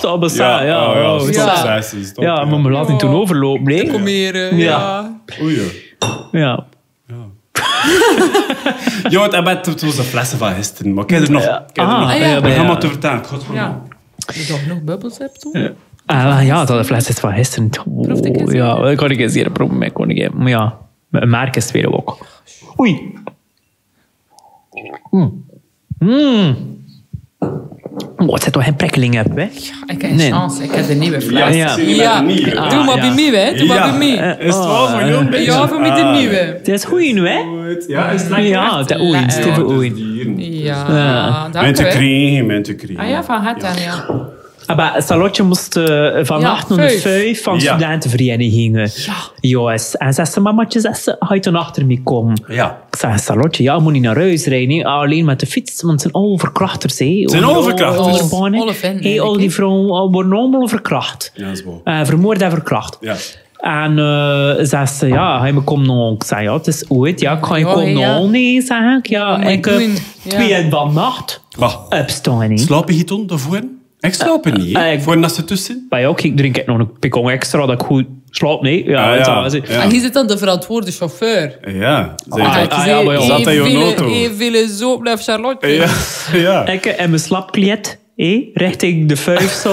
al bestaan. Ja, maar we laten toen overlopen. Nee? Kom hier. Oei. Ja. Ja, het was de flessen van gisteren. Maar ik heb er nog. Ja. We gaan maar te vertellen. Ja. Je toch nog bubbels hebt toen? Ja, dat de fles is van gisteren. Ja, dat kan ik eens hier proeven. Maar ja, een merk is het weer ook. Oei. Het zit toch geen prikkeling op, hè? Ja, ik heb een chance. Ik heb de nieuwe fles. Ja. Doe maar bij mij, hè. Doe maar bij mij. Is het wel voor jou? Ja, voor mij de nieuwe. Het is goed nu, hè? Ja, is het lekker? Ja, het is oei. Het is even oei. Ja, dank u. Mijn te krijgen. Ah ja, van het dan, ja. Maar Salotje moest vannacht naar de 5 van studentenverenigingen. Jongens. En zei ze, mamatje, ga je dan achter me komen? Ja. Ik zei, Salotje, ja, moet niet naar huis rijden. Alleen met de fiets, want het zijn overkrachters. Het zijn overkrachters? Al die vrouwen worden allemaal verkracht. Ja, dat is wel. Vermoord en verkracht. Ja. En zei ze, ja, ga je me komen nog? Ik zei, ja, het is ooit. Ja, kan je komen nog? Nee, zeg ik. Ja, ik heb 2 van nacht opstaan. Slaap je toen daarvoor? Ik slaap er niet, hè? Voor naast tussen. Bij jou, ik drink nog een pikong extra, dat ik goed slaap. Nee, En hier zit dan de verantwoorde chauffeur. Ja. Zat hij in auto? Veel zoop naar Charlotte. Ja. Ik en mijn slapkleed, richting de 5